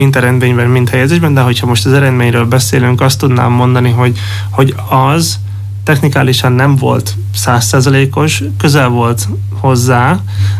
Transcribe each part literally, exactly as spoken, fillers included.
mint eredményben, mint helyezésben, de hogyha most az eredményről beszélünk, azt tudnám mondani, hogy, hogy az technikálisan nem volt száz százalékos, közel volt hozzá,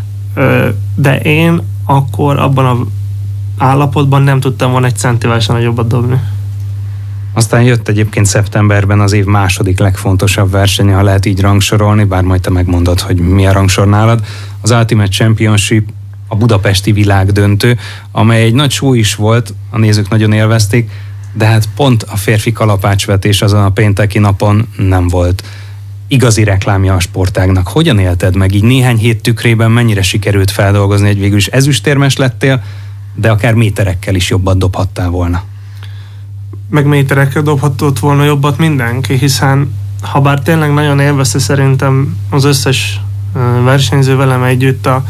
de én akkor abban az állapotban nem tudtam volna egy centivel sem nagyobbat dobni. Aztán jött egyébként szeptemberben az év második legfontosabb versenye, ha lehet így rangsorolni, bár majd te megmondod, hogy mi a rangsor nálad. Az Ultimate Championship, a budapesti világdöntő, amely egy nagy show is volt, a nézők nagyon élvezték, de hát pont a férfi kalapácsvetés azon a pénteki napon nem volt igazi reklámja a sportágnak. Hogyan élted meg így néhány hét tükrében, mennyire sikerült feldolgozni, hogy végül is ezüstérmes lettél, de akár méterekkel is jobbat dobhattál volna? Meg méterekkel dobhatott volna jobbat mindenki, hiszen ha bár tényleg nagyon élvezte szerintem az összes versenyző velem együtt a,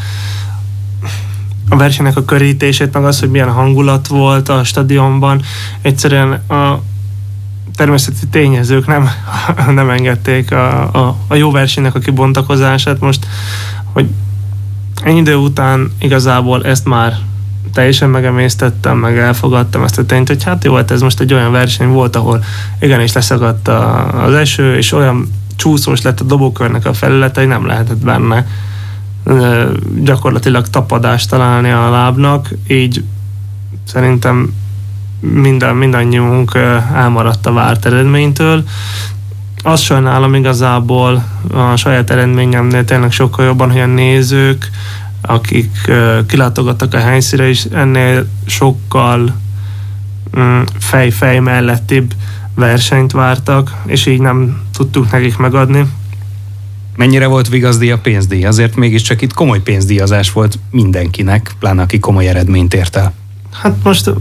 a versenynek a körítését, meg az, hogy milyen hangulat volt a stadionban, egyszerűen a természeti tényezők nem, nem engedték a, a, a jó versenynek a kibontakozását. Most, hogy ennyi idő után igazából ezt már teljesen megemésztettem, meg elfogadtam ezt a tényt, hogy hát jó, hát ez most egy olyan verseny volt, ahol igenis leszakadt a, az eső, és olyan csúszós lett a dobókörnek a felülete, hogy nem lehetett benne e, gyakorlatilag tapadást találni a lábnak, így szerintem minden, mindannyiunk elmaradt a várt eredménytől. Azt sajnálom igazából a saját eredményemnél tényleg sokkal jobban, hogy a nézők, akik uh, kilátogattak a helyszínre is, ennél sokkal um, fej-fej mellettibb versenyt vártak, és így nem tudtuk nekik megadni. Mennyire volt vigazdi a pénzdíj? Azért mégiscsak itt komoly pénzdíjazás volt mindenkinek, pláne aki komoly eredményt ért el. Hát most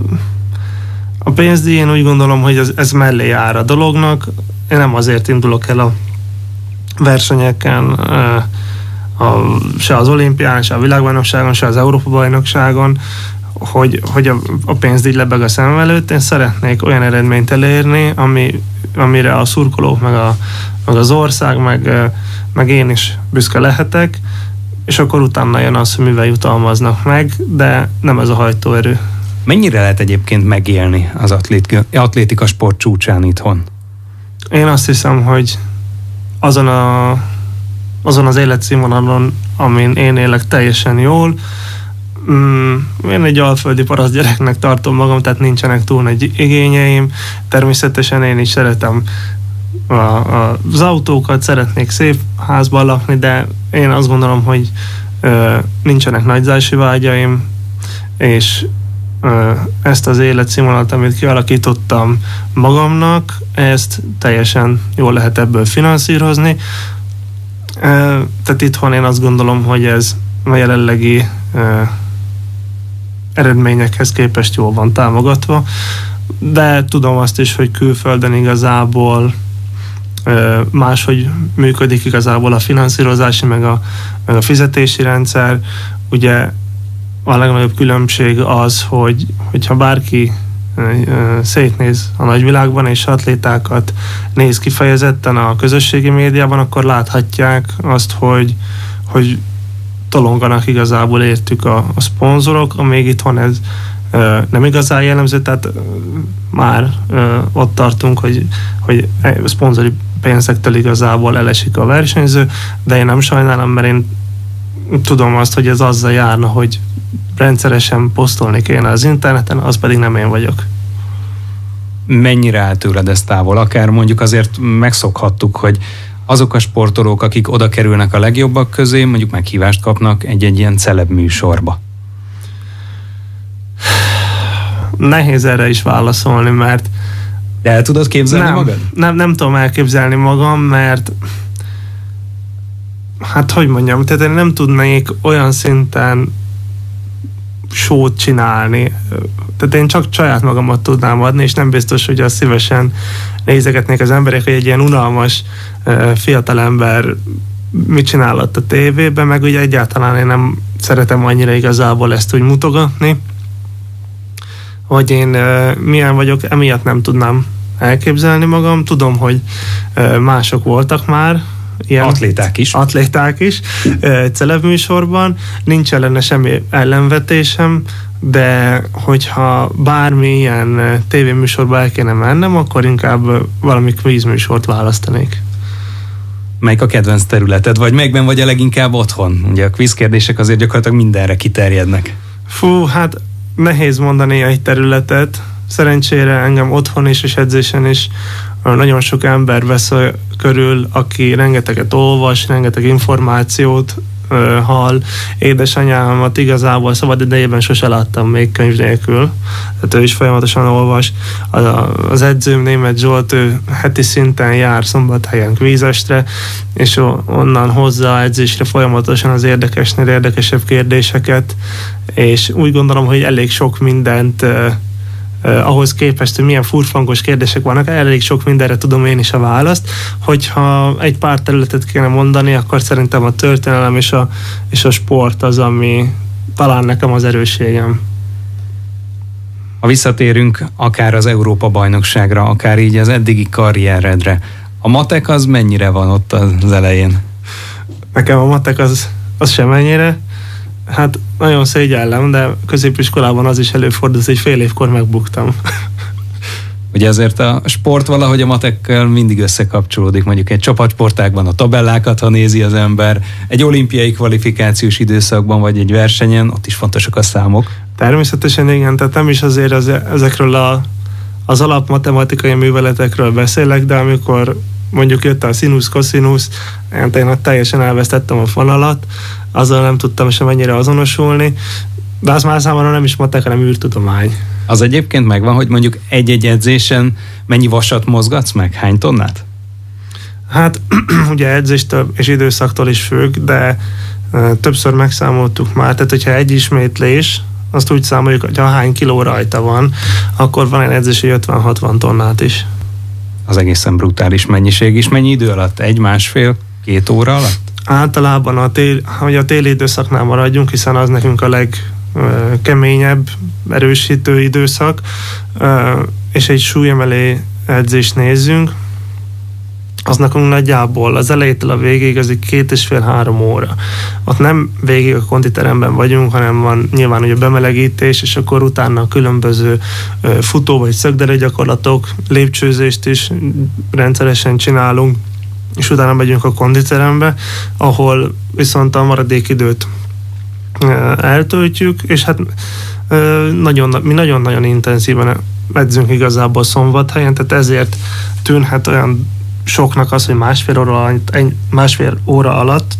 a pénzdíj, én úgy gondolom, hogy ez, ez mellé jár a dolognak. Én nem azért indulok el a versenyeken, uh, A, se az olimpián, se a világbajnokságon, se az Európa-bajnokságon, hogy, hogy a, a pénzdíj lebeg a szemem előtt. Én szeretnék olyan eredményt elérni, ami, amire a szurkolók, meg, a, meg az ország, meg, meg én is büszke lehetek, és akkor utána jön az, hogy mivel jutalmaznak meg, de nem ez a hajtóerő. Mennyire lehet egyébként megélni az atlétika, atlétika sport csúcsán itthon? Én azt hiszem, hogy azon a azon az életszínvonalon, amin én élek teljesen jól. Mm, én egy alföldi paraszt gyereknek tartom magam, tehát nincsenek túl nagy igényeim. Természetesen én is szeretem a, a, az autókat, szeretnék szép házban lakni, de én azt gondolom, hogy ö, nincsenek nagyzási vágyaim, és ö, ezt az életszínvonalat, amit kialakítottam magamnak, ezt teljesen jól lehet ebből finanszírozni. Tehát itthon én azt gondolom, hogy ez a jelenlegi uh, eredményekhez képest jól van támogatva, de tudom azt is, hogy külföldön igazából uh, máshogy működik igazából a finanszírozási, meg a, meg a fizetési rendszer. Ugye a legnagyobb különbség az, hogy hogyha bárki szétnéz a nagyvilágban, és atlétákat néz kifejezetten a közösségi médiában, akkor láthatják azt, hogy, hogy tolonganak igazából értük a, a szponzorok, amíg itthon ez ö, nem igazán jellemző, tehát ö, már ö, ott tartunk, hogy, hogy szponzori pénzektől igazából elesik a versenyző, de én nem sajnálom, mert én tudom azt, hogy ez azzal járna, hogy rendszeresen posztolni kéne az interneten, az pedig nem én vagyok. Mennyire áll tőled ez távol? Akár mondjuk azért megszokhattuk, hogy azok a sportolók, akik oda kerülnek a legjobbak közé, mondjuk meghívást kapnak egy-egy ilyen celeb műsorba. Nehéz erre is válaszolni, mert de el tudod képzelni nem, magad? Nem, nem tudom elképzelni magam, mert hát hogy mondjam, tehát én nem tudnék olyan szinten show-t csinálni. Tehát én csak saját magamat tudnám adni, és nem biztos, hogy azt szívesen nézegetnék az emberek, hogy egy ilyen unalmas fiatalember mit csinál ott a tévében, meg ugye egyáltalán én nem szeretem annyira igazából ezt úgy mutogatni, hogy én milyen vagyok, emiatt nem tudnám elképzelni magam. Tudom, hogy mások voltak már ilyen atléták is. Atléták is, celebműsorban. Nincs ellene semmi ellenvetésem, de hogyha bármilyen tévéműsorba el kéne mennem, akkor inkább valami kvízműsort választanék. Melyik a kedvenc területed, vagy melyikben vagy a leginkább otthon? Ugye a kvízkérdések azért gyakorlatilag mindenre kiterjednek. Fú, hát nehéz mondani egy területet. Szerencsére engem otthon is és edzésen is nagyon sok ember vesz körül, aki rengeteget olvas, rengeteg információt uh, hall. Édesanyámat igazából szabad idejében sose láttam még könyv nélkül. Tehát ő is folyamatosan olvas. Az edzőm, Németh Zsolt, ő heti szinten jár Szombathelyen kvízestre, és onnan hozza edzésre folyamatosan az érdekesnél érdekesebb kérdéseket, és úgy gondolom, hogy elég sok mindent uh, Uh, ahhoz képest, hogy milyen furfangos kérdések vannak, elég sok mindenre tudom én is a választ. Hogyha egy pár területet kéne mondani, akkor szerintem a történelem és a, és a sport az, ami talán nekem az erősségem. Ha visszatérünk akár az Európa-bajnokságra, akár így az eddigi karrieredre, a matek az mennyire van ott az elején? Nekem a matek az, az sem ennyire. Hát nagyon szégyellem, de középiskolában az is előfordult, hogy fél évkor megbuktam. Ugye azért a sport valahogy a matekkel mindig összekapcsolódik, mondjuk egy csapatsportágban a tabellákat, ha nézi az ember, egy olimpiai kvalifikációs időszakban, vagy egy versenyen, ott is fontosak a számok. Természetesen igen, tehát nem is azért az, ezekről a, az alapmatematikai műveletekről beszélek, de amikor mondjuk jött a színusz, koszinusz, én teljesen elvesztettem a fonalat, azzal nem tudtam sem mennyire azonosulni, de az már számomra nem is matek, hanem űrtudomány. Az egyébként megvan, hogy mondjuk egy-egy edzésen mennyi vasat mozgatsz meg? Hány tonnát? Hát ugye edzéstől és időszaktól is függ, de uh, többször megszámoltuk már, tehát hogyha egy ismétlés, azt úgy számoljuk, hogy ha hány kiló rajta van, akkor van egy edzés, hogy ötven-hatvan tonnát is. Az egészen brutális mennyiség is. Mennyi idő alatt? Egy, másfél, két óra alatt? Általában a, tél, hogy a téli időszaknál maradjunk, hiszen az nekünk a legkeményebb, erősítő időszak, és egy súlyemelő edzést nézzünk, az nekünk nagyjából az elejétől a végéig az egy két és fél három óra. Ott nem végig a konditeremben vagyunk, hanem van nyilván ugye bemelegítés, és akkor utána a különböző futó vagy szögdere gyakorlatok, lépcsőzést is rendszeresen csinálunk, és utána megyünk a konditerembe, ahol viszont a maradék időt eltöltjük, és hát nagyon, mi nagyon-nagyon intenzíven edzünk igazából Szombathelyen, tehát ezért tűnhet olyan soknak az, hogy másfél óra alatt, másfél óra alatt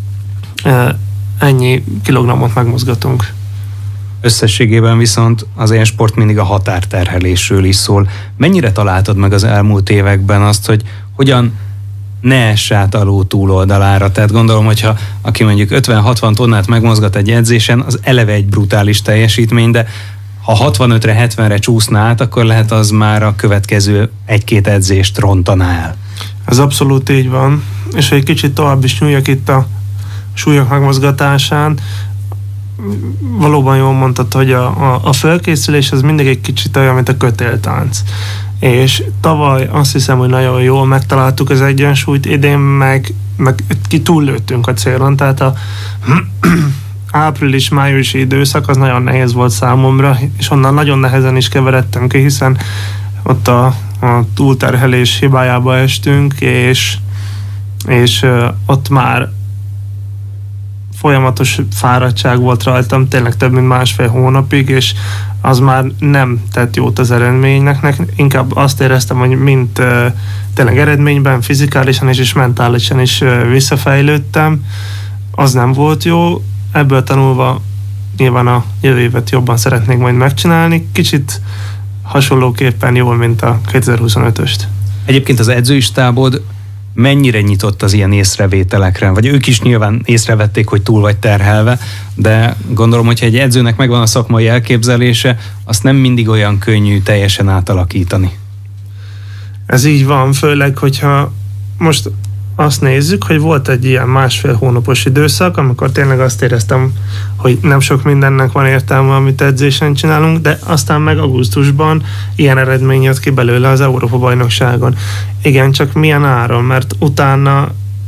ennyi kilogramot megmozgatunk. Összességében viszont az ilyen sport mindig a határterhelésről is szól. Mennyire találtad meg az elmúlt években azt, hogy hogyan ne ess át a ló túloldalára? Tehát gondolom, hogyha aki mondjuk ötven-hatvan tonnát megmozgat egy edzésen, az eleve egy brutális teljesítmény, de ha hatvanötre, hetvenre csúszná át, akkor lehet az már a következő egy-két edzést rontaná el. Ez abszolút így van, és hogy egy kicsit tovább is nyúljak itt a súlyok megmozgatásán, valóban jól mondtad, hogy a, a, a felkészülés az mindig egy kicsit olyan, mint a kötéltánc. És tavaly azt hiszem, hogy nagyon jól megtaláltuk az egyensúlyt, idén meg, meg ki túllőttünk a célon, tehát a április-májusi időszak az nagyon nehéz volt számomra, és onnan nagyon nehezen is keveredtem ki, hiszen ott a, a túlterhelés hibájába estünk, és, és uh, ott már folyamatos fáradtság volt rajtam, tényleg több mint másfél hónapig, és az már nem tett jót az eredménynek. Inkább azt éreztem, hogy mint uh, tényleg eredményben, fizikálisan is, és mentálisan is uh, visszafejlődtem. Az nem volt jó. Ebből tanulva nyilván a jövő évet jobban szeretnék majd megcsinálni. Kicsit hasonlóképpen jól, mint a kétezer-huszonötöst. Egyébként az edzői stábod mennyire nyitott az ilyen észrevételekre? Vagy ők is nyilván észrevették, hogy túl vagy terhelve, de gondolom, hogyha egy edzőnek megvan a szakmai elképzelése, azt nem mindig olyan könnyű teljesen átalakítani. Ez így van, főleg, hogyha most azt nézzük, hogy volt egy ilyen másfél hónapos időszak, amikor tényleg azt éreztem, hogy nem sok mindennek van értelme, amit edzésen csinálunk, de aztán meg augusztusban ilyen eredmény jött ki belőle az Európa-bajnokságon. Igen, csak milyen áron, mert utána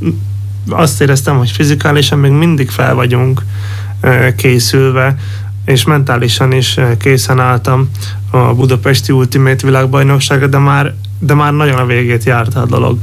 azt éreztem, hogy fizikálisan még mindig fel vagyunk készülve, és mentálisan is készen álltam a budapesti Ultimate világbajnokságra, de már, de már nagyon a végét járta a dolog.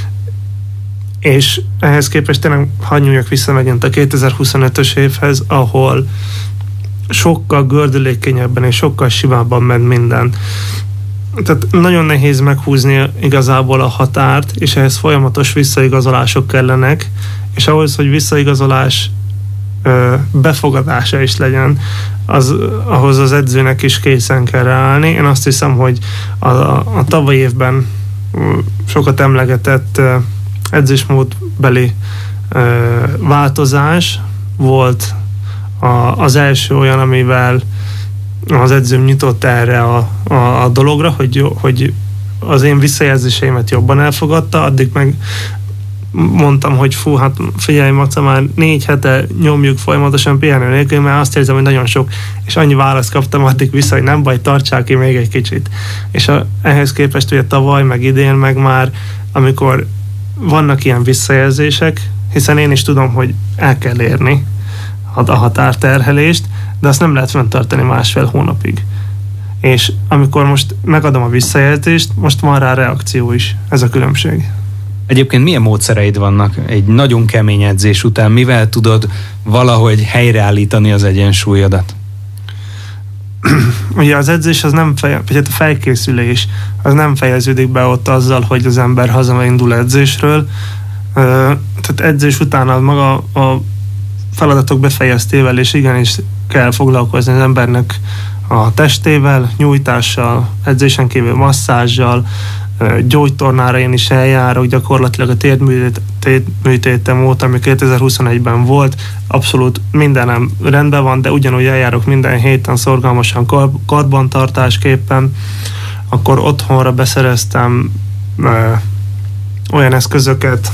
És ehhez képest tényleg hadd nyúljak vissza megint a kétezer-huszonötös évhez, ahol sokkal gördülékenyebben és sokkal simábban ment minden. Tehát nagyon nehéz meghúzni igazából a határt, és ehhez folyamatos visszaigazolások kellenek, és ahhoz, hogy visszaigazolás befogadása is legyen, az, ahhoz az edzőnek is készen kell állni. Én azt hiszem, hogy a, a tavalyi évben sokat emlegetett edzésmódbeli változás volt a, az első olyan, amivel az edzőm nyitott erre a, a, a dologra, hogy, hogy az én visszajelzéseimet jobban elfogadta, addig meg mondtam, hogy fú, hát figyelj Maca, már négy hete nyomjuk folyamatosan pihenő nélkül, mert azt érzem, hogy nagyon sok, és annyi választ kaptam addig vissza, hogy nem baj, tartsál ki még egy kicsit. És a, ehhez képest ugye tavaly, meg idén, meg már, amikor vannak ilyen visszajelzések, hiszen én is tudom, hogy el kell érni a határterhelést, de azt nem lehet fenntartani másfél hónapig. És amikor most megadom a visszajelzést, most van rá reakció is. Ez a különbség. Egyébként milyen módszereid vannak egy nagyon kemény edzés után? Mivel tudod valahogy helyreállítani az egyensúlyodat? Ugye az edzés az nem feje, vagy hát a felkészülés az nem fejeződik be ott azzal, hogy az ember hazaindul edzésről. Tehát edzés után az maga a feladatok befejeztével, és igenis kell foglalkozni az embernek a testével, nyújtással, edzésen kívül masszázsal, gyógytornára én is eljárok, gyakorlatilag a térdműtétem óta, ami kétezer-huszonegyben volt, abszolút mindenem rendben van, de ugyanúgy eljárok minden héten szorgalmasan kar- karbantartásképpen. Akkor otthonra beszereztem ö, olyan eszközöket,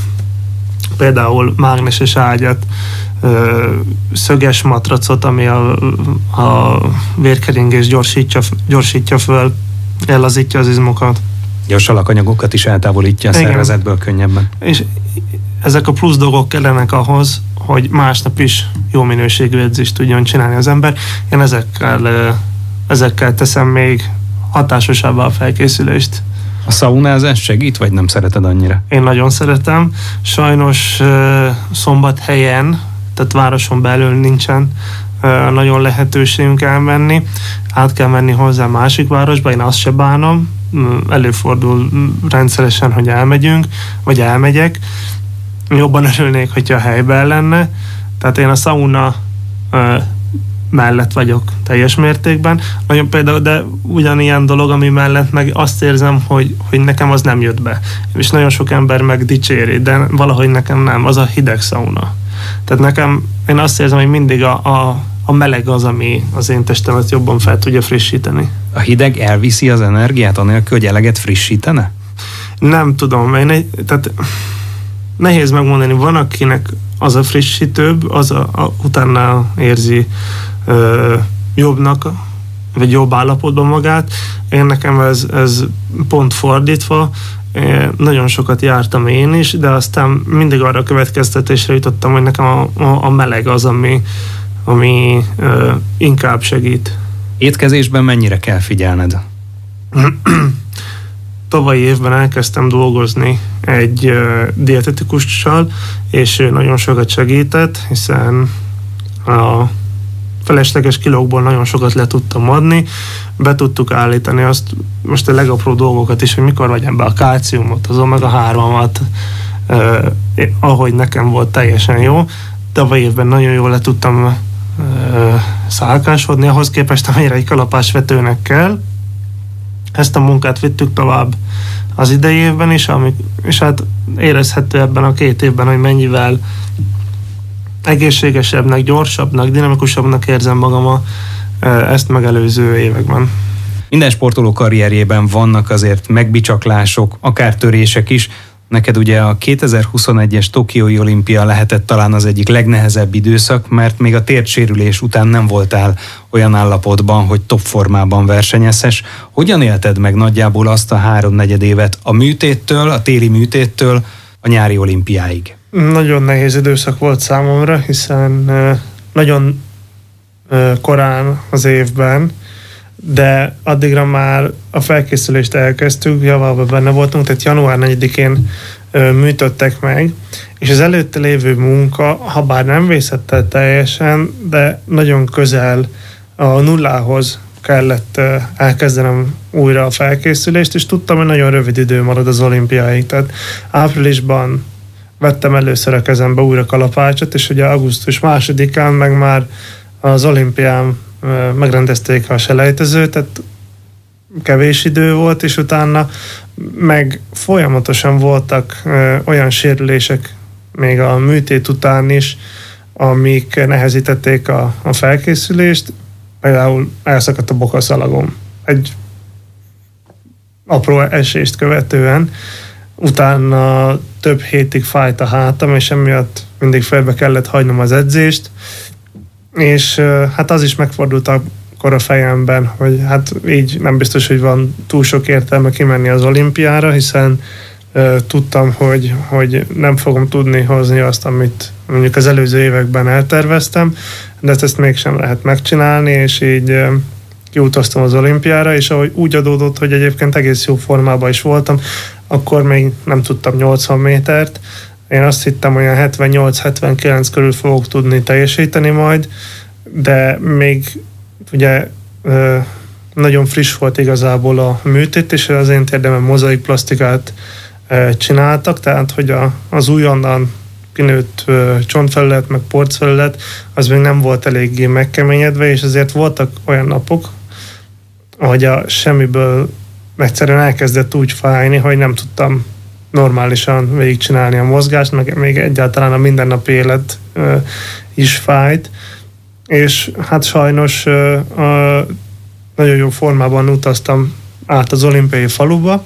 például mágneses ágyat, ö, szöges matracot, ami a, a vérkeringést gyorsítja, gyorsítja föl, ellazítja az izmokat. A salakanyagokat is eltávolítja a szervezetből könnyebben. És ezek a plusz dolgok kellenek ahhoz, hogy másnap is jó minőségű edzést tudjon csinálni az ember. Én ezekkel, ezekkel teszem még hatásosabbá a felkészülést. A szaunázás segít, vagy nem szereted annyira? Én nagyon szeretem. Sajnos Szombathelyen, tehát városon belül nincsen nagyon lehetőségünk elmenni. Át kell menni hozzá másik városba, én azt se bánom. Előfordul rendszeresen, hogy elmegyünk, vagy elmegyek. Jobban örülnék, hogyha helyben lenne. Tehát én a szauna ö, mellett vagyok teljes mértékben. Nagyon például, de ugyanilyen dolog, ami mellett meg azt érzem, hogy, hogy nekem az nem jött be. És nagyon sok ember meg dicséri, de valahogy nekem nem. Az a hideg szauna. Tehát nekem, én azt érzem, hogy mindig a, a, a meleg az, ami az én testemet jobban fel tudja frissíteni. A hideg elviszi az energiát, anélkül, hogy eleget frissítene? Nem tudom. Én egy, tehát nehéz megmondani. Van, akinek az a frissítőbb, az a, a, utána érzi ö, jobbnak, vagy jobb állapotban magát. Én nekem ez, ez pont fordítva. Én nagyon sokat jártam én is, de aztán mindig arra a következtetésre jutottam, hogy nekem a, a, a meleg az, ami, ami ö, inkább segít. Étkezésben mennyire kell figyelned? Tavalyi évben elkezdtem dolgozni egy uh, dietetikussal, és ő nagyon sokat segített, hiszen a felesleges kilókból nagyon sokat le tudtam adni, be tudtuk állítani azt, most a legapróbb dolgokat is, hogy mikor vegyem be a kálciumot, az omega hármat, uh, ahogy nekem volt teljesen jó. Tavalyi évben nagyon jól le tudtam uh, szálkásodni, ahhoz képest, amennyire egy kalapásvetőnek kell. Ezt a munkát vittük tovább az idei évben is, amik, és hát érezhető ebben a két évben, hogy mennyivel egészségesebbnek, gyorsabbnak, dinamikusabbnak érzem magam a, ezt megelőző években. Minden sportoló karrierjében vannak azért megbicsaklások, akár törések is. Neked ugye a kétezer-huszonegyes Tokiói olimpia lehetett talán az egyik legnehezebb időszak, mert még a térdsérülés után nem voltál olyan állapotban, hogy top formában versenyezhess. Hogyan élted meg nagyjából azt a háromnegyed évet a műtéttől, a téli műtéttől a nyári olimpiáig? Nagyon nehéz időszak volt számomra, hiszen nagyon korán az évben, de addigra már a felkészülést elkezdtük, javában benne voltunk, tehát január negyedikén műtöttek meg, és az előtte lévő munka, ha bár nem vészett el teljesen, de nagyon közel a nullához kellett elkezdenem újra a felkészülést, és tudtam, hogy nagyon rövid idő marad az olimpiáig. Tehát áprilisban vettem először a kezembe újra kalapácsot, és ugye augusztus másodikán meg már az olimpián megrendezték a selejtezőt, tehát kevés idő volt, és utána meg folyamatosan voltak olyan sérülések még a műtét után is, amik nehezítették a, a felkészülést. Például elszakadt a bokaszalagom egy apró esést követően, utána több hétig fájt a hátam, és emiatt mindig félbe kellett hagynom az edzést, és hát az is megfordult akkor a fejemben, hogy hát így nem biztos, hogy van túl sok értelme kimenni az olimpiára, hiszen uh, tudtam, hogy, hogy nem fogom tudni hozni azt, amit mondjuk az előző években elterveztem, de ezt mégsem lehet megcsinálni, és így uh, kiutaztam az olimpiára, és ahogy úgy adódott, hogy egyébként egész jó formában is voltam, akkor még nem tudtam nyolcvan métert. Én azt hittem, olyan hetvennyolc-hetvenkilenc körül fogok tudni teljesíteni majd, de még ugye ö, nagyon friss volt igazából a műtét, és az én térdemen mozaikplasztikát ö, csináltak, tehát hogy a, az újonnan kinőtt ö, csontfelület, meg porcfelület, az még nem volt eléggé megkeményedve, és azért voltak olyan napok, ahogy a semmiből egyszerűen elkezdett úgy fájni, hogy nem tudtam normálisan végigcsinálni a mozgást, meg még egyáltalán a mindennapi élet ö, is fájt, és hát sajnos ö, a, nagyon jó formában utaztam át az olimpiai faluba,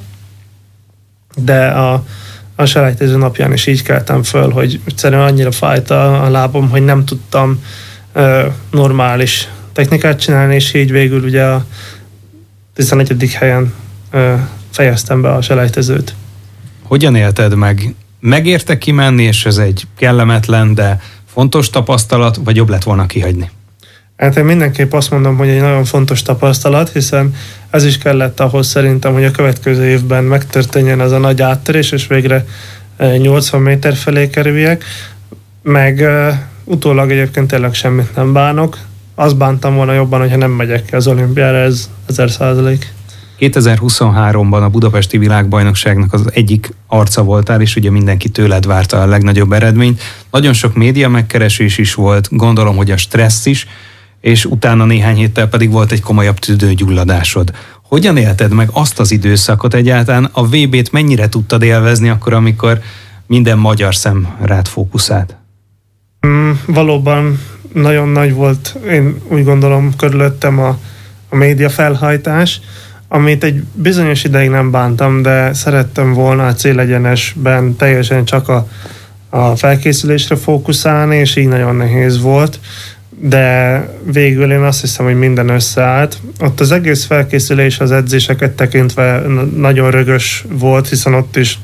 de a, a selejtező napján is így keltem föl, hogy egyszerűen annyira fájt a, a lábom, hogy nem tudtam ö, normális technikát csinálni, és így végül ugye a tizenegyedik helyen ö, fejeztem be a selejtezőt. Hogyan élted meg? Megérte kimenni, és ez egy kellemetlen, de fontos tapasztalat, vagy jobb lett volna kihagyni? Hát én mindenképp azt mondom, hogy egy nagyon fontos tapasztalat, hiszen ez is kellett ahhoz szerintem, hogy a következő évben megtörténjen az a nagy áttörés, és végre nyolcvan méter felé kerüljek, meg uh, utólag egyébként tényleg semmit nem bánok. Azt bántam volna jobban, hogyha nem megyek ki az olimpiára, ez ezer százalék. kétezer-huszonháromban a budapesti világbajnokságnak az egyik arca voltál, és ugye mindenki tőled várta a legnagyobb eredményt. Nagyon sok média megkeresés is volt, gondolom, hogy a stressz is, és utána néhány héttel pedig volt egy komolyabb tüdőgyulladásod. Hogyan élted meg azt az időszakot egyáltalán? A vé bét mennyire tudtad élvezni akkor, amikor minden magyar szem rád fókuszált? Mm, valóban nagyon nagy volt, én úgy gondolom, körülöttem a, a média felhajtás, amit egy bizonyos ideig nem bántam, de szerettem volna a célegyenesben teljesen csak a, a felkészülésre fókuszálni, és így nagyon nehéz volt, de végül én azt hiszem, hogy minden összeállt. Ott az egész felkészülés az edzéseket tekintve nagyon rögös volt, hiszen ott is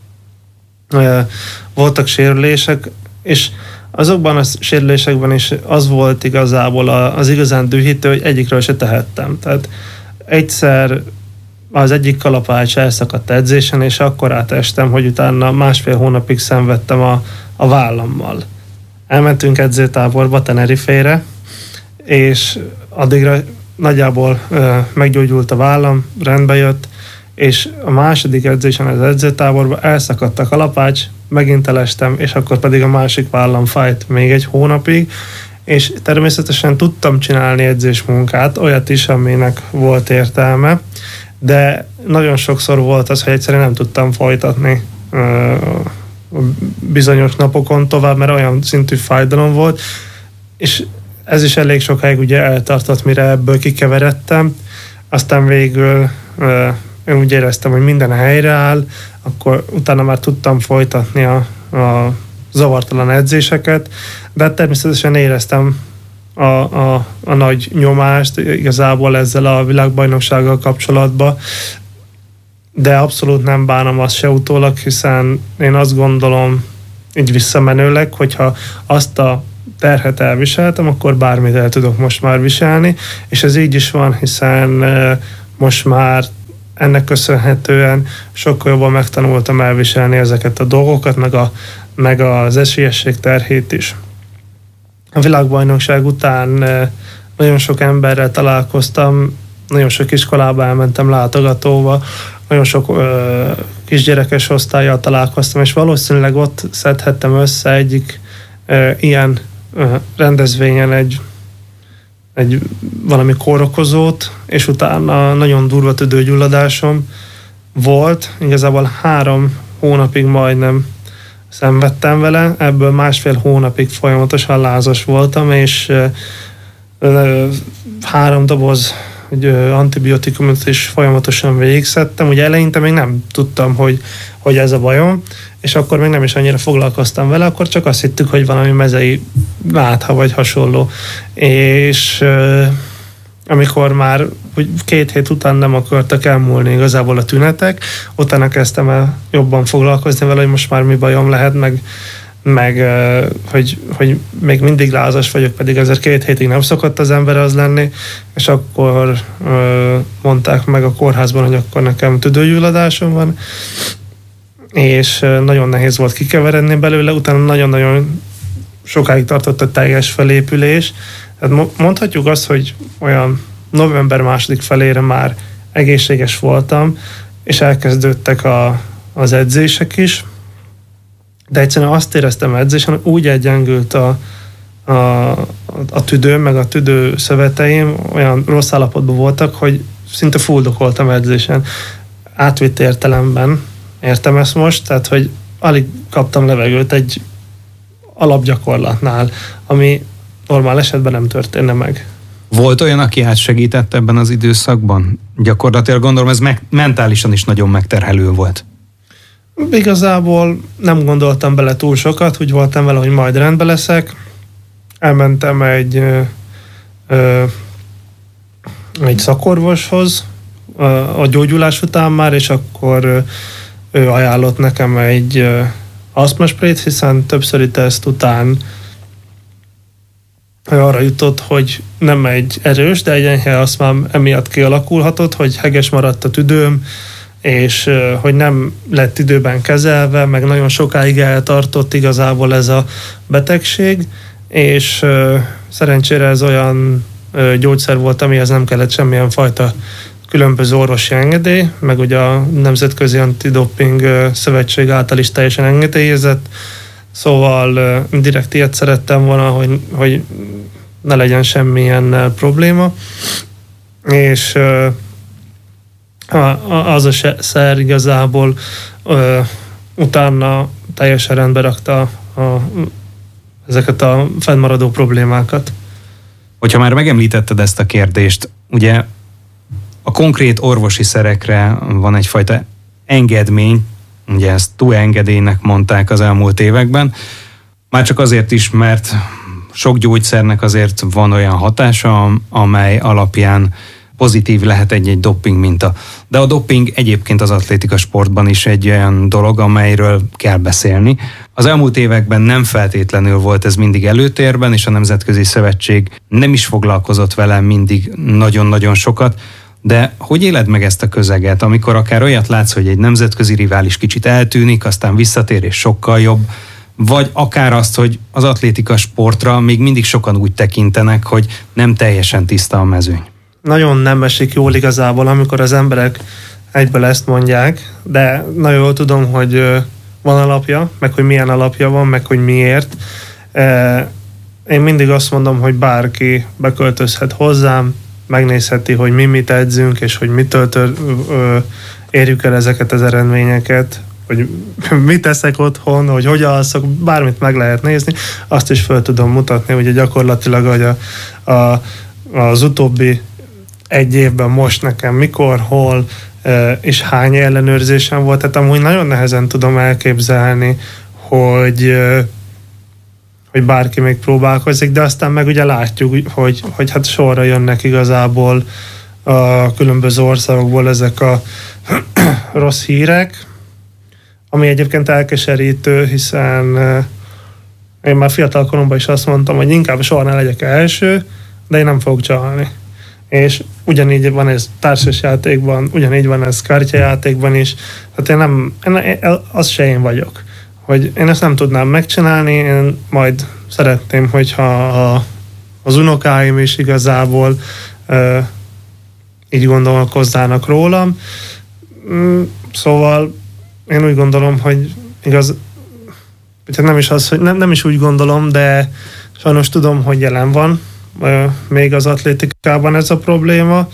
e, voltak sérülések, és azokban a sérülésekben is az volt igazából az igazán dühítő, hogy egyikről se tehettem. Tehát egyszer az egyik kalapács elszakadt edzésen, és akkor átestem, hogy utána másfél hónapig szenvedtem a, a vállammal. Elmentünk edzőtáborba, Tenerifére, és addigra nagyjából ö, meggyógyult a vállam, rendbe jött, és a második edzésen az edzőtáborban elszakadt a kalapács, megint elestem, és akkor pedig a másik vállam fájt még egy hónapig, és természetesen tudtam csinálni edzésmunkát, olyat is, aminek volt értelme, de nagyon sokszor volt az, hogy egyszerűen nem tudtam folytatni ö, bizonyos napokon tovább, mert olyan szintű fájdalom volt, és ez is elég sokáig ugye eltartott, mire ebből kikeveredtem. Aztán végül ö, én úgy éreztem, hogy minden helyreáll, akkor utána már tudtam folytatni a, a zavartalan edzéseket, de természetesen éreztem a, a, a nagy nyomást igazából ezzel a világbajnoksággal kapcsolatban, de abszolút nem bánom azt se utólag, hiszen én azt gondolom, így visszamenőleg, hogyha azt a terhet elviseltem, akkor bármit el tudok most már viselni, és ez így is van, hiszen most már ennek köszönhetően sokkal jobban megtanultam elviselni ezeket a dolgokat, meg, a, meg az esélyesség terhét is. A világbajnokság után nagyon sok emberrel találkoztam, nagyon sok iskolába elmentem látogatóba, nagyon sok ö, kisgyerekes osztállyal találkoztam, és valószínűleg ott szedhettem össze egyik ö, ilyen ö, rendezvényen egy, egy valami kórokozót, és utána nagyon durva tüdőgyulladásom volt. Igazából három hónapig majdnem szenvedtem vele, ebből másfél hónapig folyamatosan lázas voltam, és ö, ö, három doboz hogy antibiotikumot is folyamatosan végigszedtem. Ugye eleinte még nem tudtam, hogy, hogy ez a bajom, és akkor még nem is annyira foglalkoztam vele, akkor csak azt hittük, hogy valami mezei látha vagy hasonló. És euh, amikor már hogy két hét után nem akartak elmúlni igazából a tünetek, utána kezdtem el jobban foglalkozni vele, hogy most már mi bajom lehet, meg meg hogy, hogy még mindig lázas vagyok, pedig ezért két hétig nem szokott az ember az lenni, és akkor mondták meg a kórházban, hogy akkor nekem tüdőgyulladásom van, és nagyon nehéz volt kikeveredni belőle, utána nagyon-nagyon sokáig tartott a teljes felépülés. Hát mondhatjuk azt, hogy olyan november második felére már egészséges voltam, és elkezdődtek a, az edzések is, de egyszerűen azt éreztem edzésen, hogy úgy egyengült a, a, a tüdőm, meg a tüdő szöveteim olyan rossz állapotban voltak, hogy szinte fuldokoltam edzésen. Átvitt értelemben értem ezt most, tehát, hogy alig kaptam levegőt egy alapgyakorlatnál, ami normál esetben nem történne meg. Volt olyan, aki átsegített ebben az időszakban? Gyakorlatilag gondolom, ez meg, mentálisan is nagyon megterhelő volt. Igazából nem gondoltam bele túl sokat, úgy voltam vele, hogy majd rendben leszek. Elmentem egy, ö, ö, egy szakorvoshoz a, a gyógyulás után már, és akkor ö, ő ajánlott nekem egy ö, asztmasprét, hiszen többszöri teszt után arra jutott, hogy nem egy erős, de egy enyhe asztmám emiatt kialakulhatott, hogy heges maradt a tüdőm, és hogy nem lett időben kezelve, meg nagyon sokáig eltartott igazából ez a betegség, és uh, szerencsére ez olyan uh, gyógyszer volt, amihez nem kellett semmilyen fajta különböző orvosi engedély, meg ugye a Nemzetközi Antidoping uh, Szövetség által is teljesen engedélyezett, szóval uh, direkt ilyet szerettem volna, hogy, hogy ne legyen semmilyen uh, probléma, és uh, az a szer igazából ö, utána teljesen rendbe rakta a, ezeket a fennmaradó problémákat. Hogyha már megemlítetted ezt a kérdést, ugye a konkrét orvosi szerekre van egyfajta engedmény, ugye ezt té u e engedélynek mondták az elmúlt években, már csak azért is, mert sok gyógyszernek azért van olyan hatása, amely alapján pozitív lehet egy-egy doping minta. De a doping egyébként az atlétika sportban is egy olyan dolog, amelyről kell beszélni. Az elmúlt években nem feltétlenül volt ez mindig előtérben, és a Nemzetközi Szövetség nem is foglalkozott vele mindig nagyon-nagyon sokat, de hogy éled meg ezt a közeget, amikor akár olyat látsz, hogy egy nemzetközi rivális kicsit eltűnik, aztán visszatér és sokkal jobb, vagy akár azt, hogy az atlétika sportra még mindig sokan úgy tekintenek, hogy nem teljesen tiszta a mezőny. Nagyon nem esik jól igazából, amikor az emberek egyből ezt mondják, de nagyon jól tudom, hogy van alapja, meg hogy milyen alapja van, meg hogy miért. Én mindig azt mondom, hogy bárki beköltözhet hozzám, megnézheti, hogy mi mit edzünk, és hogy mitől tör, ö, érjük el ezeket az eredményeket, hogy mit teszek otthon, hogy hogy alszok, bármit meg lehet nézni, azt is fel tudom mutatni, ugye gyakorlatilag, hogy a, a, az utóbbi egy évben most nekem mikor, hol és hány ellenőrzésem volt, tehát amúgy nagyon nehezen tudom elképzelni, hogy, hogy bárki még próbálkozik, de aztán meg ugye látjuk, hogy, hogy hát sorra jönnek igazából a különböző országokból ezek a rossz hírek, ami egyébként elkeserítő, hiszen én már fiatal koromban is azt mondtam, hogy inkább soha ne legyek első, de én nem fogok csalni. És ugyanígy van ez társasjátékban, ugyanígy van ez kártyajátékban is. Tehát én nem, én, az se én vagyok. Hogy én ezt nem tudnám megcsinálni, én majd szeretném, hogyha a, az unokáim is igazából uh, így gondolkoznának rólam. Mm, szóval én úgy gondolom, hogy igaz, nem is az, hogy nem, nem is úgy gondolom, de sajnos tudom, hogy jelen van uh, még az atlétikában ez a probléma.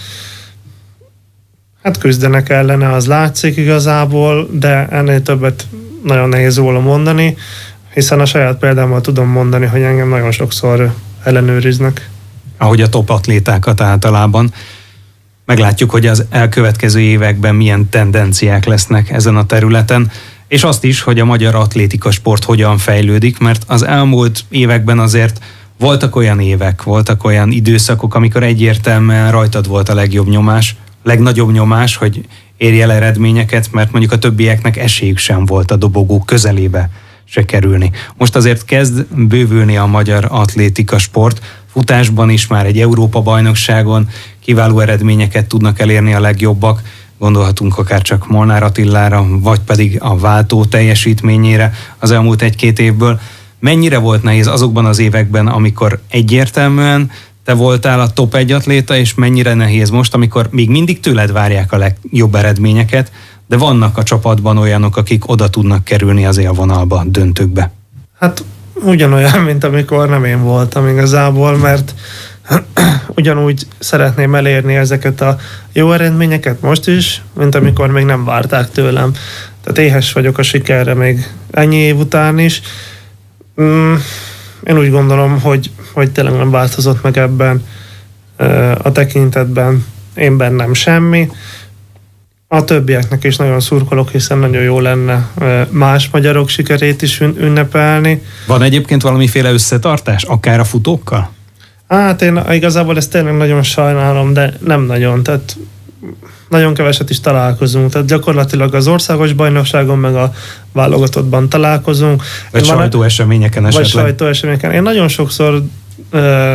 Hát küzdenek ellene, az látszik igazából, de ennél többet nagyon nehéz róla mondani, hiszen a saját példámmal tudom mondani, hogy engem nagyon sokszor ellenőriznek. Ahogy a top atlétákat általában. Meglátjuk, hogy az elkövetkező években milyen tendenciák lesznek ezen a területen, és azt is, hogy a magyar atlétika sport hogyan fejlődik, mert az elmúlt években azért voltak olyan évek, voltak olyan időszakok, amikor egyértelműen rajtad volt a legjobb nyomás, legnagyobb nyomás, hogy érj el eredményeket, mert mondjuk a többieknek esélyük sem volt a dobogó közelébe se kerülni. Most azért kezd bővülni a magyar atlétika sport, futásban is már egy Európa-bajnokságon kiváló eredményeket tudnak elérni a legjobbak, gondolhatunk akár csak Molnár Attilára, vagy pedig a váltó teljesítményére az elmúlt egy-két évből. Mennyire volt nehéz azokban az években, amikor egyértelműen te voltál a top egy atléta, és mennyire nehéz most, amikor még mindig tőled várják a legjobb eredményeket, de vannak a csapatban olyanok, akik oda tudnak kerülni az élvonalba, döntőkbe? Hát ugyanolyan, mint amikor nem én voltam igazából, mert ugyanúgy szeretném elérni ezeket a jó eredményeket most is, mint amikor még nem várták tőlem. Tehát éhes vagyok a sikerre még ennyi év után is. Mm, én úgy gondolom, hogy, hogy tényleg nem változott meg ebben a tekintetben, én bennem semmi. A többieknek is nagyon szurkolok, hiszen nagyon jó lenne más magyarok sikerét is ünnepelni. Van egyébként valamiféle összetartás, akár a futókkal? Hát én igazából ezt tényleg nagyon sajnálom, de nem nagyon. Tehát nagyon keveset is találkozunk. Tehát gyakorlatilag az országos bajnokságon meg a válogatottban találkozunk. Vagy sajtóeseményeken esetleg. Vagy sajtóeseményeken. Én nagyon sokszor ö,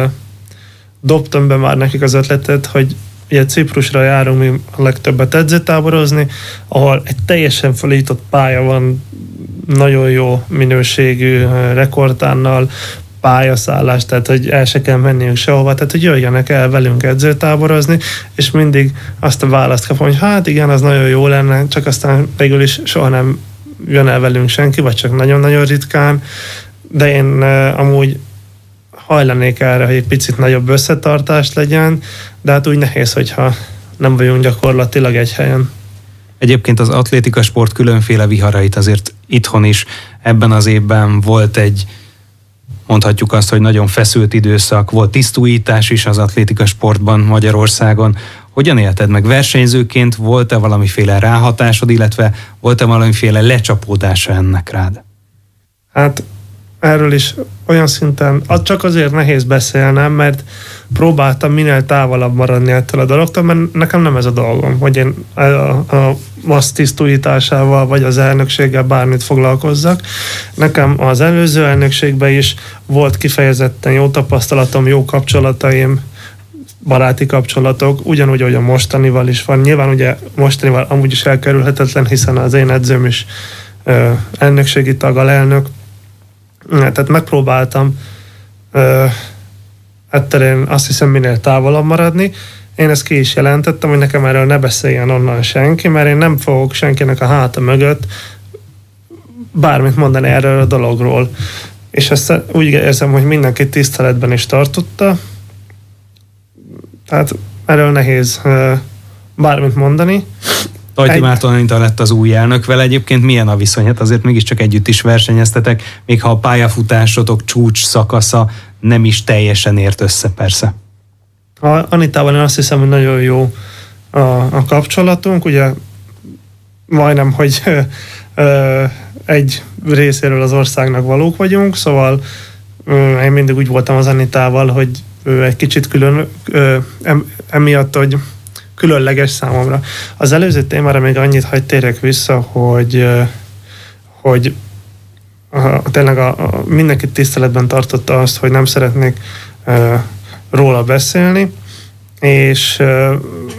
dobtam be már nekik az ötletet, hogy ugye Ciprusra járunk mi a legtöbbet edzőtáborozni, ahol egy teljesen felújított pálya van, nagyon jó minőségű rekordtánnal, pályaszállás, tehát hogy el se kell menniük sehova, tehát hogy jöjjenek el velünk edzőtáborozni, és mindig azt a választ kapom, hogy hát igen, az nagyon jó lenne, csak aztán végül is soha nem jön el velünk senki, vagy csak nagyon-nagyon ritkán, de én uh, amúgy hajlanék erre, hogy egy picit nagyobb összetartást legyen, de hát úgy nehéz, hogyha nem vagyunk gyakorlatilag egy helyen. Egyébként az atlétika sport különféle viharait azért itthon is ebben az évben volt egy, mondhatjuk azt, hogy nagyon feszült időszak, volt tisztújítás is az atlétika sportban Magyarországon. Hogyan élted meg? Versenyzőként volt-e valamiféle ráhatásod, illetve volt-e valamiféle lecsapódása ennek rád? Hát erről is olyan szinten, az csak azért nehéz beszélnem, mert próbáltam minél távolabb maradni ettől a dologtól, mert nekem nem ez a dolgom, hogy én a, a masz tisztújításával vagy az elnökséggel bármit foglalkozzak. Nekem az előző elnökségben is volt kifejezetten jó tapasztalatom, jó kapcsolataim, baráti kapcsolatok, ugyanúgy, hogy a mostanival is van. Nyilván ugye mostanival amúgy is elkerülhetetlen, hiszen az én edzőm is ö, elnökségi tag, alelnök. Tehát megpróbáltam ö, ettől én azt hiszem minél távolabb maradni. Én ezt ki is jelentettem, hogy nekem erről ne beszéljen onnan senki, mert én nem fogok senkinek a háta mögött bármit mondani erről a dologról. És ezt úgy érzem, hogy mindenki tiszteletben is tartotta. Tehát erről nehéz ö, bármit mondani. Tajti Egy... Márton Anita lett az új elnök, vele egyébként milyen a viszony? Hát azért mégiscsak együtt is versenyeztetek, még ha a pályafutásotok csúcs szakasza nem is teljesen ért össze, persze. A Anitával én azt hiszem, hogy nagyon jó a, a kapcsolatunk, ugye majdnem, hogy ö, ö, egy részéről az országnak valók vagyunk, szóval ö, én mindig úgy voltam az Anitával, hogy ő egy kicsit külön, ö, em, emiatt, hogy különleges számomra. Az előző témára még annyit hagy térek vissza, hogy hogy a, tényleg a, a, mindenki tiszteletben tartotta azt, hogy nem szeretnék uh, róla beszélni, és uh,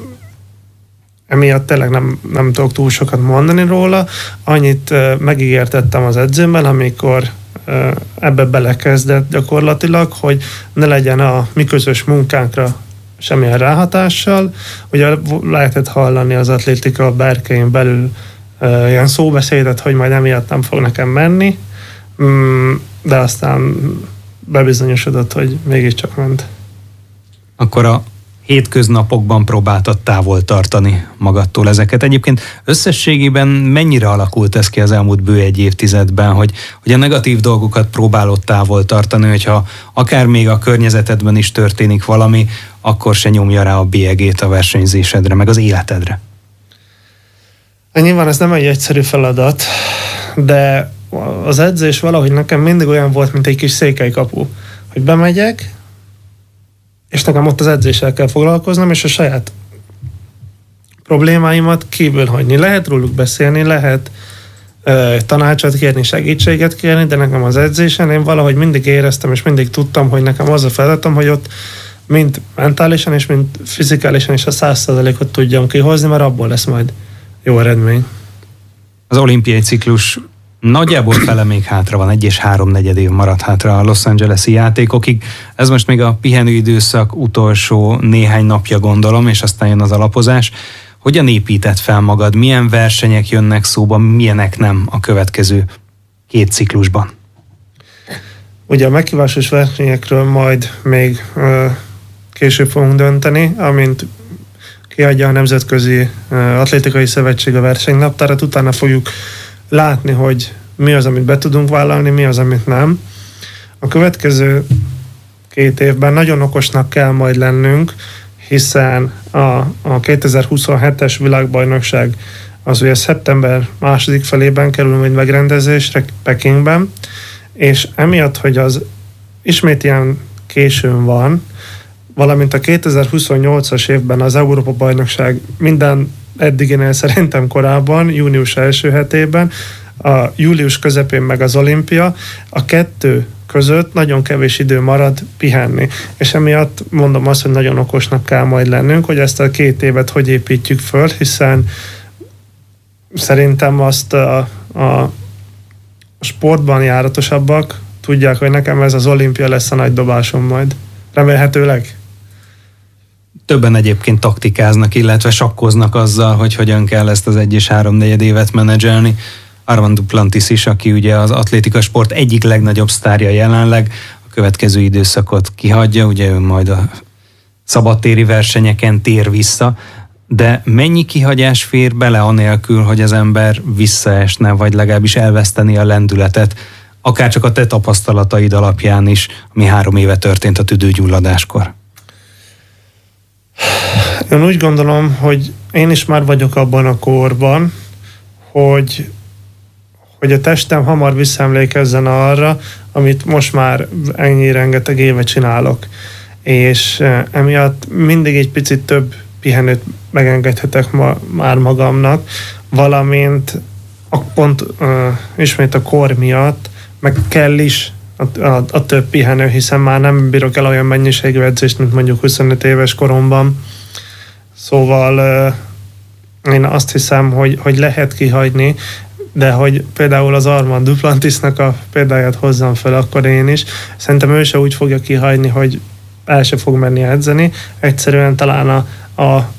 emiatt tényleg nem, nem tudok túl sokat mondani róla. Annyit uh, megígértettem az edzőmmel, amikor uh, ebbe belekezdett gyakorlatilag, hogy ne legyen a mi közös munkánkra semmilyen ráhatással. Ugye lehetett hallani az atlétika berkein belül uh, ilyen szóbeszédet, hogy majd emiatt nem fog nekem menni, mm, de aztán bebizonyosodott, hogy mégiscsak ment. Akkor a hétköznapokban próbáltad távol tartani magadtól ezeket. Egyébként összességében mennyire alakult ez ki az elmúlt bő egy évtizedben, hogy, hogy a negatív dolgokat próbálod távol tartani, hogyha akár még a környezetedben is történik valami, akkor se nyomja rá a bélyegét a versenyzésedre, meg az életedre. Nyilván ez nem egy egyszerű feladat, de az edzés valahogy nekem mindig olyan volt, mint egy kis székelykapu, hogy bemegyek, és nekem ott az edzéssel kell foglalkoznom, és a saját problémáimat kívül hagyni. Lehet róluk beszélni, lehet uh, tanácsot kérni, segítséget kérni, de nekem az edzésen én valahogy mindig éreztem, és mindig tudtam, hogy nekem az a feladatom, hogy ott mind mentálisan, és mind fizikálisan is a száz százalékot tudjam kihozni, mert abból lesz majd jó eredmény. Az olimpiai ciklus nagyjából fele még hátra van, egy és háromnegyed év maradt hátra a Los Angeles-i játékokig. Ez most még a pihenőidőszak utolsó néhány napja, gondolom, és aztán jön az alapozás. Hogyan építed fel magad? Milyen versenyek jönnek szóba, milyenek nem a következő két ciklusban? Ugye a meghívásos versenyekről majd még uh, később fogunk dönteni, amint kiadja a Nemzetközi uh, Atlétikai Szövetség a versenynaptárat, utána fogjuk látni, hogy mi az, amit be tudunk vállalni, mi az, amit nem. A következő két évben nagyon okosnak kell majd lennünk, hiszen a, a kétezer-huszonhetes világbajnokság az ugye szeptember második felében kerül majd megrendezésre Pekingben, és emiatt, hogy az ismét ilyen későn van, valamint a kétezer-huszonnyolcas évben az Európa-bajnokság minden eddiginél szerintem korábban, június első hetében, a július közepén meg az olimpia, a kettő között nagyon kevés idő marad pihenni. És emiatt mondom azt, hogy nagyon okosnak kell majd lennünk, hogy ezt a két évet hogy építjük föl, hiszen szerintem azt a, a sportban járatosabbak tudják, hogy nekem ez az olimpia lesz a nagy dobásom majd. Remélhetőleg. Többen egyébként taktikáznak, illetve sakkoznak azzal, hogy hogyan kell ezt az egy és háromnegyed évet menedzselni. Armand Duplantis is, aki ugye az atlétika sport egyik legnagyobb sztárja jelenleg, a következő időszakot kihagyja, ugye ő majd a szabadtéri versenyeken tér vissza, de mennyi kihagyás fér bele anélkül, hogy az ember visszaesne, vagy legalábbis elveszteni a lendületet, akár csak a te tapasztalataid alapján is, ami három éve történt a tüdőgyulladáskor? Én úgy gondolom, hogy én is már vagyok abban a korban, hogy, hogy a testem hamar visszaemlékezzen arra, amit most már ennyi rengeteg éve csinálok. És emiatt mindig egy picit több pihenőt megengedhetek ma, már magamnak, valamint a pont uh, ismét a kor miatt meg kell is a, a, a több pihenő, hiszen már nem bírok el olyan mennyiségű edzést, mint mondjuk huszonöt éves koromban. Szóval uh, én azt hiszem, hogy, hogy lehet kihagyni, de hogy például az Armand Duplantisnak a példáját hozzam fel, akkor én is. Szerintem ő se úgy fogja kihagyni, hogy el se fog menni edzeni. Egyszerűen talán a, a, a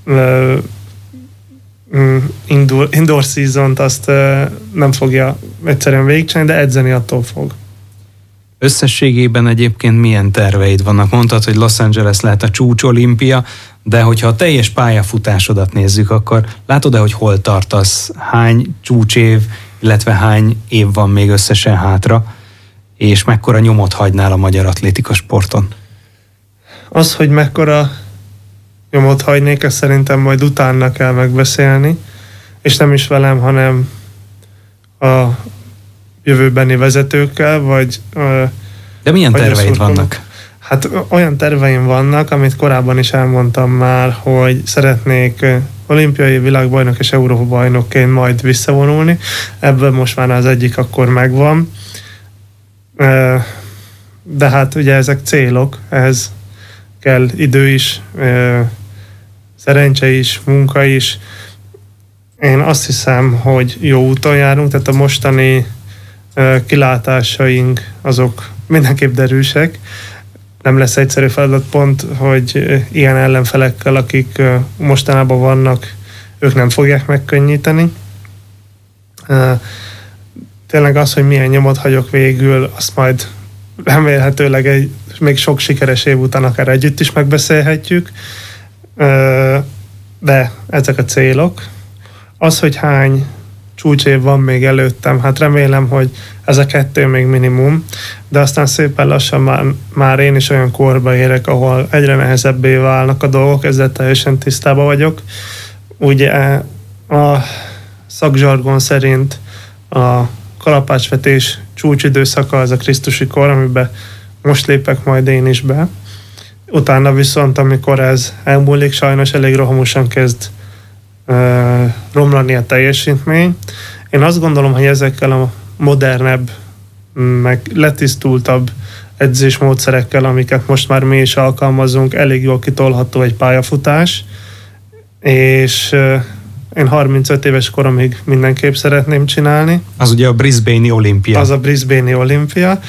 indoor, indoor season-t azt nem fogja egyszerűen végigcsinálni, de edzeni attól fog. Összességében egyébként milyen terveid vannak? Mondtad, hogy Los Angeles lehet a csúcs olimpia, de hogyha a teljes pályafutásodat nézzük, akkor látod-e, hogy hol tartasz? Hány csúcsév, illetve hány év van még összesen hátra, és mekkora nyomot hagynál a magyar atlétika sporton? Az, hogy mekkora nyomot hagynék, ezt szerintem majd utána kell megbeszélni, és nem is velem, hanem a jövőbeni vezetőkkel, vagy... De milyen terveid vannak? Hát olyan terveim vannak, amit korábban is elmondtam már, hogy szeretnék olimpiai világbajnok és Európa-bajnokként majd visszavonulni. Ebből most már az egyik akkor megvan. De hát ugye ezek célok, ehhez kell idő is, szerencse is, munka is. Én azt hiszem, hogy jó úton járunk, tehát a mostani kilátásaink azok mindenképp derűsek. Nem lesz egyszerű feladat pont, hogy ilyen ellenfelekkel, akik mostanában vannak, ők nem fogják megkönnyíteni. Tényleg az, hogy milyen nyomot hagyok végül, azt majd remélhetőleg egy még sok sikeres év után akár együtt is megbeszélhetjük. De ezek a célok. Az, hogy hány csúcsév van még előttem, hát remélem, hogy ez a kettő még minimum, de aztán szépen lassan már, már én is olyan korba érek, ahol egyre nehezebbé válnak a dolgok, ezzel teljesen tisztában vagyok. Ugye a szakzsargon szerint a kalapácsvetés csúcsidőszaka az a krisztusi kor, amiben most lépek majd én is be. Utána viszont, amikor ez elmúlik, sajnos elég rohamosan kezd uh, romlani a teljesítmény. Én azt gondolom, hogy ezekkel a modernebb, meg letisztultabb edzésmódszerekkel, amiket most már mi is alkalmazunk, elég jól kitolható egy pályafutás, és uh, én harmincöt éves koromig mindenképp szeretném csinálni. Az ugye a Brisbane-i olimpia. Az a Brisbane-i olimpia.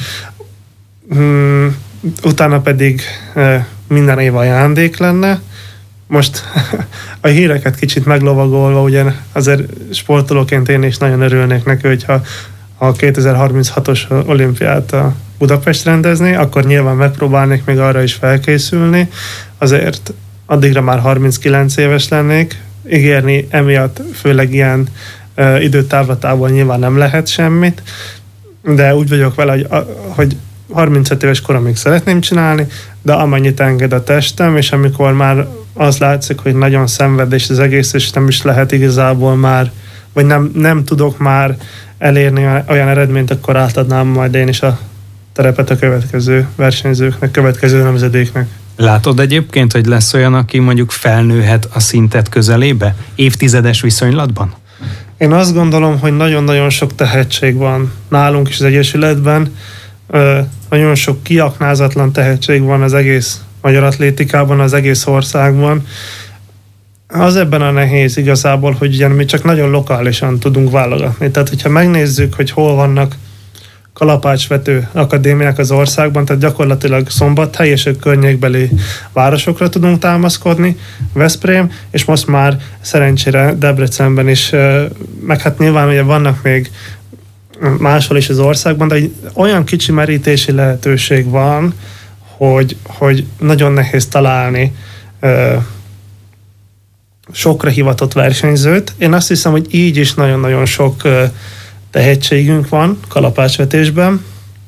Hmm, utána pedig uh, minden év ajándék lenne. Most a híreket kicsit meglovagolva, ugye azért sportolóként én is nagyon örülnék neki, hogyha a kétezer-harminchatos olimpiát a Budapest rendezné, akkor nyilván megpróbálnék még arra is felkészülni. Azért addigra már harminckilenc éves lennék. Ígérni emiatt főleg ilyen uh, időtávlatából nyilván nem lehet semmit, de úgy vagyok vele, hogy, hogy harmincöt éves koromig szeretném csinálni, de amennyit enged a testem, és amikor már az látszik, hogy nagyon szenved, és az egész, és nem is lehet igazából már, vagy nem, nem tudok már elérni olyan eredményt, akkor átadnám majd én is a terepet a következő versenyzőknek, következő nemzedéknek. Látod egyébként, hogy lesz olyan, aki mondjuk felnőhet a szintet közelébe? Évtizedes viszonylatban? Én azt gondolom, hogy nagyon-nagyon sok tehetség van nálunk is az Egyesületben. Ö, nagyon sok kiaknázatlan tehetség van az egész magyar atlétikában, az egész országban. Az ebben a nehéz igazából, hogy ugye mi csak nagyon lokálisan tudunk válogatni. Tehát, hogyha megnézzük, hogy hol vannak kalapácsvető akadémiák az országban, tehát gyakorlatilag Szombathely és a környékbeli városokra tudunk támaszkodni, Veszprém, és most már szerencsére Debrecenben is, meg hát nyilván ugye vannak még máshol is az országban, de olyan kicsi merítési lehetőség van, hogy, hogy nagyon nehéz találni sokra hivatott versenyzőt. Én azt hiszem, hogy így is nagyon-nagyon sok tehetségünk van kalapácsvetésben,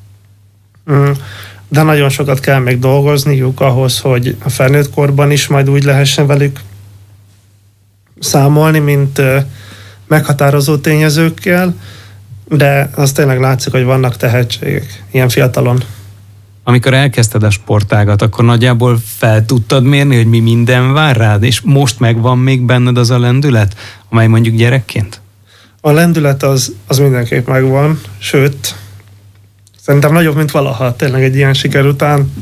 de nagyon sokat kell még dolgozniuk ahhoz, hogy a felnőtt korban is majd úgy lehessen velük számolni, mint meghatározó tényezőkkel, de az tényleg látszik, hogy vannak tehetségek ilyen fiatalon. Amikor elkezdted a sportágat, akkor nagyjából fel tudtad mérni, hogy mi minden vár rád, és most megvan még benned az a lendület, amely mondjuk gyerekként? A lendület az, az mindenképp megvan, sőt, szerintem nagyobb, mint valaha, tényleg egy ilyen siker után.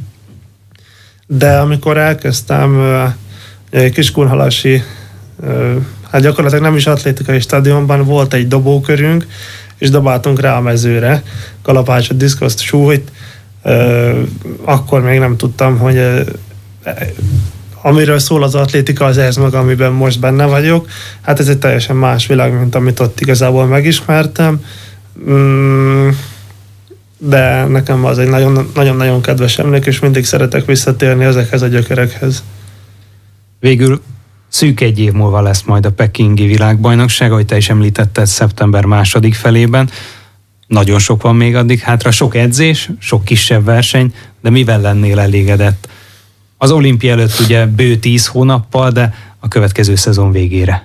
De amikor elkezdtem egy Kiskunhalasi, hát gyakorlatilag nem is atlétikai stadionban, volt egy dobókörünk, és dobáltunk rá a mezőre, kalapácsot, diszkoszt, súlyt. Akkor még nem tudtam, hogy amiről szól az atlétika, az ez meg, amiben most benne vagyok. Hát ez egy teljesen más világ, mint amit ott igazából megismertem. De nekem az egy nagyon-nagyon kedves emlék, és mindig szeretek visszatérni ezekhez a gyökerekhez. Végül szűk egy év múlva lesz majd a pekingi világbajnokság, ahogy te is említetted, szeptember második felében. Nagyon sok van még addig hátra, sok edzés, sok kisebb verseny, de mivel lennél elégedett? Az olimpia előtt ugye bő tíz hónappal, de a következő szezon végére.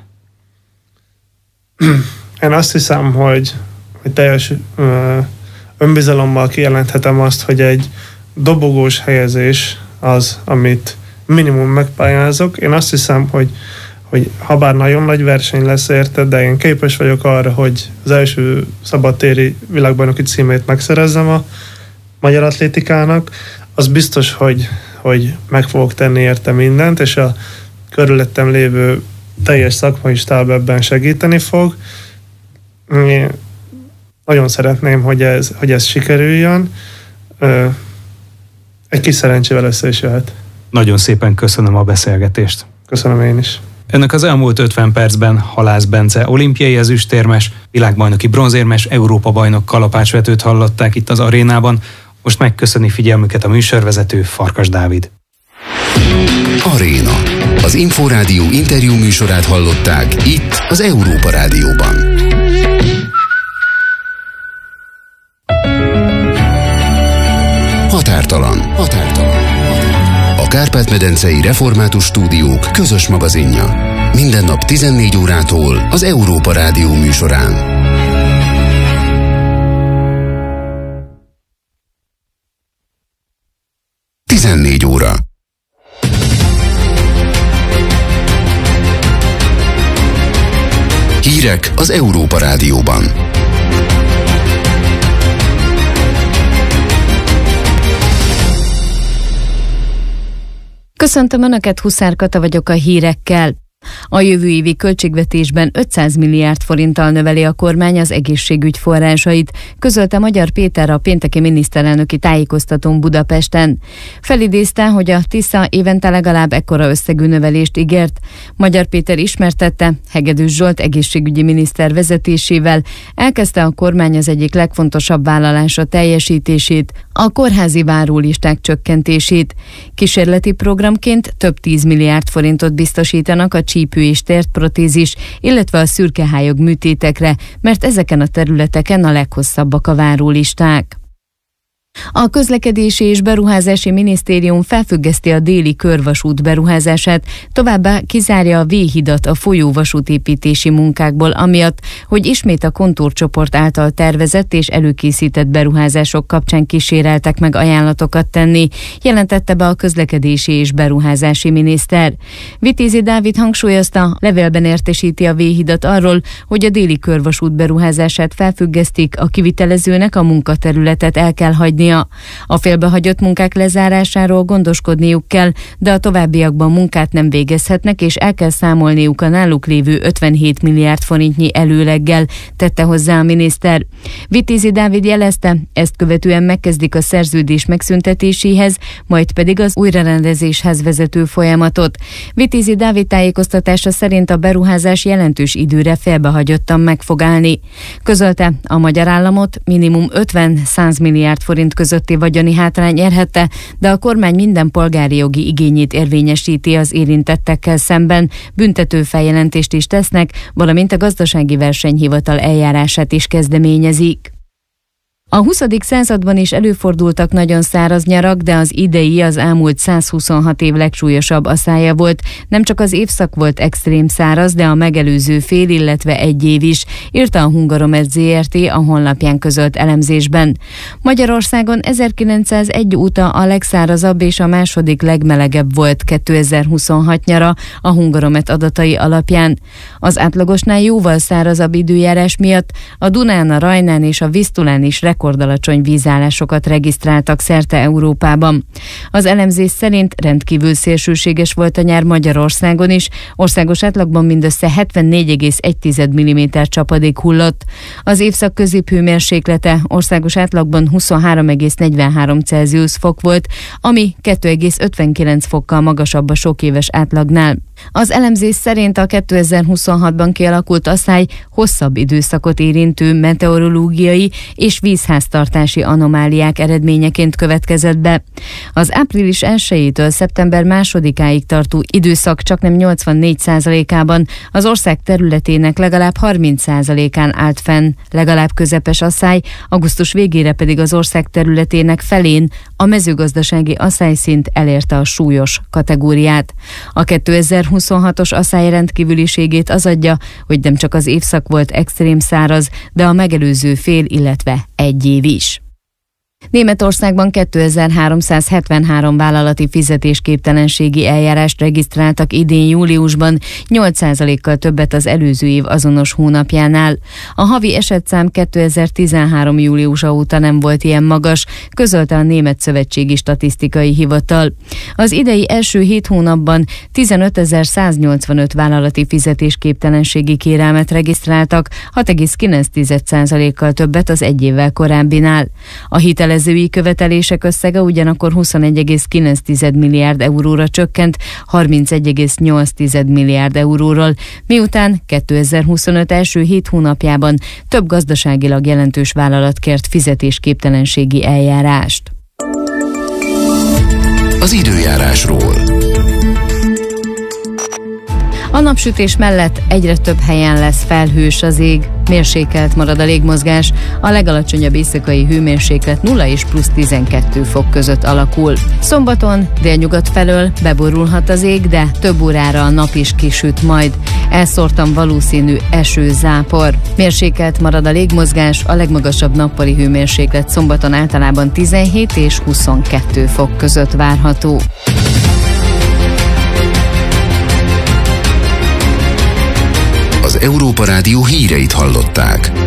Én azt hiszem, hogy, hogy teljes ö, önbizalommal kijelenthetem azt, hogy egy dobogós helyezés az, amit minimum megpályázok. Én azt hiszem, hogy, hogy ha bár nagyon nagy verseny lesz érte, de én képes vagyok arra, hogy az első szabadtéri világbajnoki címét megszerezzem a magyar atlétikának, az biztos, hogy, hogy meg fogok tenni érte mindent, és a körülöttem lévő teljes szakmai stáb ebben segíteni fog. Én nagyon szeretném, hogy ez, hogy ez sikerüljön. Egy kis szerencsével össze is jöhet. Nagyon szépen köszönöm a beszélgetést. Köszönöm én is. Önök az elmúlt ötven percben Halász Bence olimpiai ezüstérmes, világbajnoki bronzérmes, Európa-bajnok kalapácsvetőt hallották itt az arénában. Most megköszöni figyelmüket a műsorvezető Farkas Dávid. Aréna. Az Inforádió interjú műsorát hallották itt az Európa Rádióban. Határtalan. Határtalan. A Kárpát-medencei Református Stúdiók közös magazinja. Minden nap tizennégy órától az Európa Rádió műsorán. tizennégy óra. Hírek az Európa Rádióban. Köszöntöm Önöket, Huszár Kata vagyok a hírekkel. A jövő évi költségvetésben ötszáz milliárd forinttal növeli a kormány az egészségügy forrásait, közölte Magyar Péter a pénteki miniszterelnöki találkoztatón Budapesten. Felidézte, hogy a Tisza évente legalább ekkora összegű növelést ígért. Magyar Péter ismertette, Hegedűs Zsolt egészségügyi miniszter vezetésével elkezdte a kormány az egyik legfontosabb vállalása teljesítését, a kórházi várólisták csökkentését. Kísérleti programként több tíz milliárd forintot biztosítanak a csípő és térprotézis, illetve a szürkehályog műtétekre, mert ezeken a területeken a leghosszabbak a várólisták. A Közlekedési és Beruházási Minisztérium felfüggeszti a déli körvasút beruházását, továbbá kizárja a V-hidat a folyóvasútépítési munkákból, amiatt, hogy ismét a kontúrcsoport által tervezett és előkészített beruházások kapcsán kíséreltek meg ajánlatokat tenni, jelentette be a Közlekedési és Beruházási Miniszter. Vitézi Dávid hangsúlyozta, levélben értesíti a V-hidat arról, hogy a déli körvasút beruházását felfüggesztik, a kivitelezőnek a munkaterületet el kell hagyni. A félbehagyott munkák lezárásáról gondoskodniuk kell, de a továbbiakban munkát nem végezhetnek, és el kell számolniuk a náluk lévő ötvenhét milliárd forintnyi előleggel, tette hozzá a miniszter. Vitézi Dávid jelezte, ezt követően megkezdik a szerződés megszüntetéséhez, majd pedig az újrarendezéshez vezető folyamatot. Vitézi Dávid tájékoztatása szerint a beruházás jelentős időre félbehagyottan meg fog állni. Közölte, a magyar államot minimum ötven-száz milliárd forint közötti vagyoni hátrány érhette, de a kormány minden polgári jogi igényét érvényesíti az érintettekkel szemben, büntető feljelentést is tesznek, valamint a gazdasági versenyhivatal eljárását is kezdeményezik. A huszadik században is előfordultak nagyon száraz nyarak, de az idei az elmúlt százhuszonhat év legsúlyosabb aszája volt. Nem csak az évszak volt extrém száraz, de a megelőző fél, illetve egy év is, írta a Hungaromet zé er té a honlapján közölt elemzésben. Magyarországon ezerkilencszázegy óta a legszárazabb és a második legmelegebb volt kétezer-huszonhat nyara a Hungaromet adatai alapján. Az átlagosnál jóval szárazabb időjárás miatt a Dunán, a Rajnán és a Visztulán is rekordalacsony vízállásokat regisztráltak szerte Európában. Az elemzés szerint rendkívül szélsőséges volt a nyár Magyarországon is, országos átlagban mindössze hetvennégy egész egy milliméter csapadék hullott. Az évszak középhőmérséklete országos átlagban huszonhárom egész negyvenhárom Celsius fok volt, ami kettő egész ötvenkilenc fokkal magasabb a sokéves átlagnál. Az elemzés szerint a kétezer-huszonhatban kialakult aszály hosszabb időszakot érintő meteorológiai és vízháztartási anomáliák eredményeként következett be. Az április elsejétől szeptember másodikáig tartó időszak csaknem nyolcvannégy százalékában az ország területének legalább harminc százalékán állt fenn legalább közepes aszály, augusztus végére pedig az ország területének felén a mezőgazdasági aszályszint elérte a súlyos kategóriát. A kétezer-huszonhatos aszály rendkívüliségét az adja, hogy nem csak az évszak volt extrém száraz, de a megelőző fél, illetve egy év is. Németországban kétezer-háromszázhetvenhárom vállalati fizetésképtelenségi eljárást regisztráltak idén júliusban, nyolc százalékkal többet az előző év azonos hónapjánál. A havi esetszám kétezer-tizenhárom júliusa óta nem volt ilyen magas, közölte a Német Szövetségi Statisztikai Hivatal. Az idei első hét hónapban tizenötezer-száznyolcvanöt vállalati fizetésképtelenségi kérelmet regisztráltak, hat egész kilenc százalékkal többet az egy évvel korábbinál. A hitelezői követelések összege ugyanakkor huszonegy egész kilenc milliárd euróra csökkent harmincegy egész nyolc milliárd euróról, miután kétezer-huszonöt első hét hónapjában több gazdaságilag jelentős vállalat kért fizetésképtelenségi eljárást. Az időjárásról. A napsütés mellett egyre több helyen lesz felhős az ég, mérsékelt marad a légmozgás, a legalacsonyabb éjszakai hőmérséklet nulla és plusz tizenkettő fok között alakul. Szombaton délnyugat felől beborulhat az ég, de több órára a nap is kisüt majd. Elszórtan valószínű eső-zápor. Mérsékelt marad a légmozgás, a legmagasabb nappali hőmérséklet szombaton általában tizenhét és huszonkettő fok között várható. Az Európa Rádió híreit hallották.